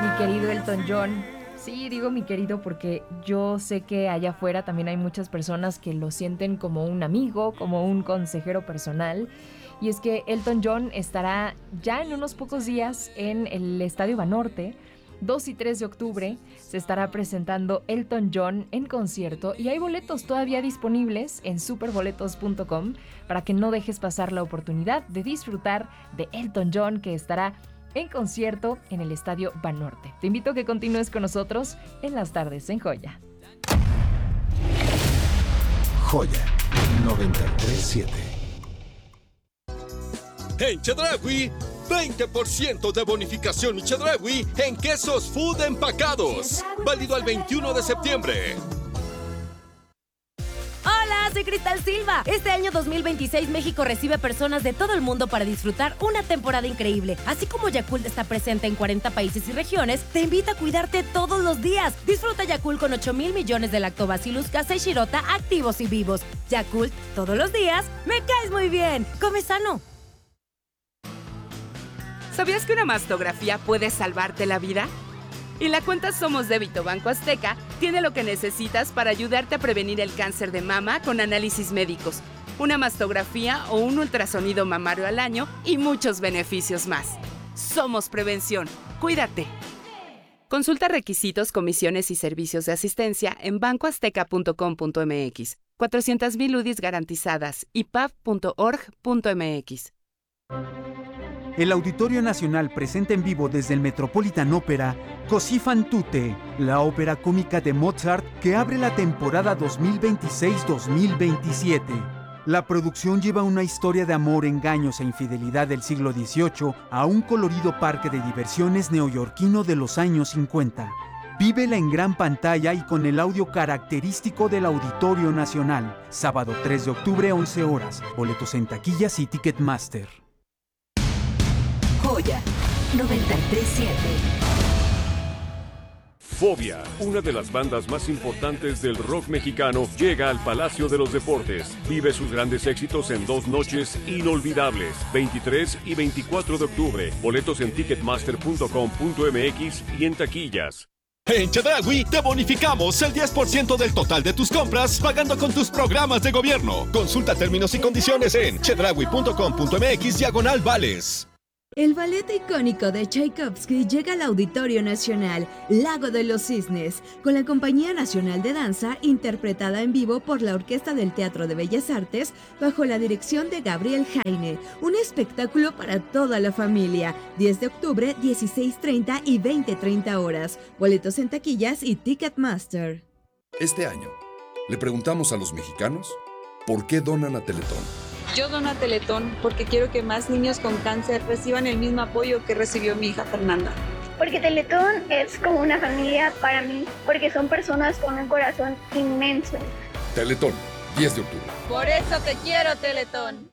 Mi querido Elton John. Sí, digo mi querido porque yo sé que allá afuera también hay muchas personas que lo sienten como un amigo, como un consejero personal. Y es que Elton John estará ya en unos pocos días en el Estadio Banorte. 2 y 3 de octubre se estará presentando Elton John en concierto y hay boletos todavía disponibles en superboletos.com para que no dejes pasar la oportunidad de disfrutar de Elton John, que estará en concierto en el Estadio Banorte. Te invito a que continúes con nosotros en las tardes en Joya. Joya 93.7. En Chedraui, 20% de bonificación y Chedraui en quesos food empacados. Válido al 21 de septiembre. Hola, soy Cristal Silva. Este año 2026 México recibe personas de todo el mundo para disfrutar una temporada increíble. Así como Yakult está presente en 40 países y regiones, te invita a cuidarte todos los días. Disfruta Yakult con 8,000 millones de lactobacillus casei shirota activos y vivos. Yakult, todos los días, me caes muy bien. Come sano. ¿Sabías que una mastografía puede salvarte la vida? Y la cuenta Somos Débito Banco Azteca tiene lo que necesitas para ayudarte a prevenir el cáncer de mama con análisis médicos, una mastografía o un ultrasonido mamario al año y muchos beneficios más. Somos Prevención. Cuídate. Consulta requisitos, comisiones y servicios de asistencia en bancoazteca.com.mx. 400,000 UDIs garantizadas. ipap.org.mx. El Auditorio Nacional presenta en vivo desde el Metropolitan Opera Così fan tutte, la ópera cómica de Mozart que abre la temporada 2026-2027. La producción lleva una historia de amor, engaños e infidelidad del siglo XVIII a un colorido parque de diversiones neoyorquino de los años 50. Vívela en gran pantalla y con el audio característico del Auditorio Nacional. Sábado 3 de octubre, 11 horas. Boletos en taquillas y Ticketmaster. Joya 93.7. Fobia, una de las bandas más importantes del rock mexicano, llega al Palacio de los Deportes. Vive sus grandes éxitos en 2 noches inolvidables, 23 y 24 de octubre. Boletos en ticketmaster.com.mx y en taquillas. En Chedraui te bonificamos el 10% del total de tus compras pagando con tus programas de gobierno. Consulta términos y condiciones en chedraui.com.mx/vales. El ballet icónico de Tchaikovsky llega al Auditorio Nacional, Lago de los Cisnes, con la Compañía Nacional de Danza, interpretada en vivo por la Orquesta del Teatro de Bellas Artes, bajo la dirección de Gabriel Jaine. Un espectáculo para toda la familia. 10 de octubre, 16:30 y 20:30 horas. Boletos en taquillas y Ticketmaster. Este año, le preguntamos a los mexicanos por qué donan a Teletón. Yo dono a Teletón porque quiero que más niños con cáncer reciban el mismo apoyo que recibió mi hija Fernanda. Porque Teletón es como una familia para mí, porque son personas con un corazón inmenso. Teletón, 10 de octubre. Por eso te quiero, Teletón.